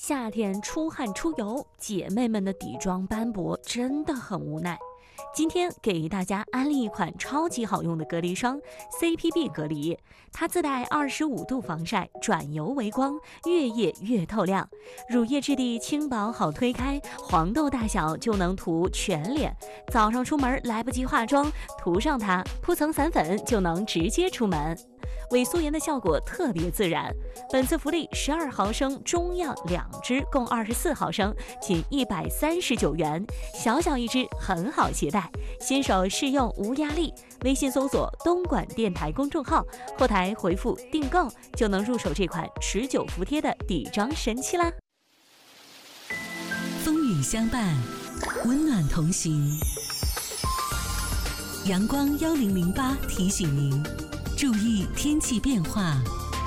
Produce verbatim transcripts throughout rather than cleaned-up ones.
夏天出汗出油，姐妹们的底妆斑驳真的很无奈。今天给大家安利一款超级好用的隔离霜 C P B 隔离，它自带二十五度防晒，转油为光，越夜越透亮。乳液质地轻薄好推开，黄豆大小就能涂全脸。早上出门来不及化妆，涂上它，铺层散粉就能直接出门。伪素颜的效果特别自然。本次福利十二毫升中样两支，共二十四毫升，仅一百三十九元，小小一支，很好携带。新手试用无压力，微信搜索东莞电台公众号，后台回复订购就能入手这款持久服帖的底妆神器啦。 风雨相伴，温暖同行。阳光幺零零八提醒您，注意天气变化。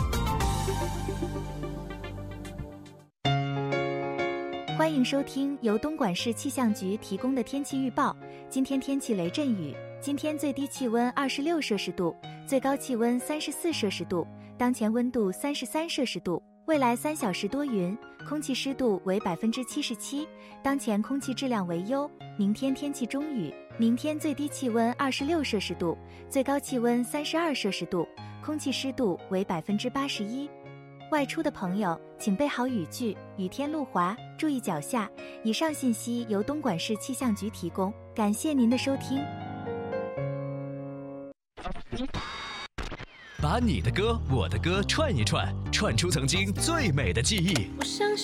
欢迎收听由东莞市气象局提供的天气预报。今天天气雷阵雨，今天最低气温二十六摄氏度，最高气温三十四摄氏度，当前温度三十三摄氏度。未来三小时多云，空气湿度为百分之七十七，当前空气质量为优。明天天气中雨，明天最低气温二十六摄氏度，最高气温三十二摄氏度，空气湿度为百分之八十一。外出的朋友请备好雨具，雨天路滑，注意脚下。以上信息由东莞市气象局提供，感谢您的收听。 把你的歌我的歌串一串，串出曾经最美的记忆。 我相信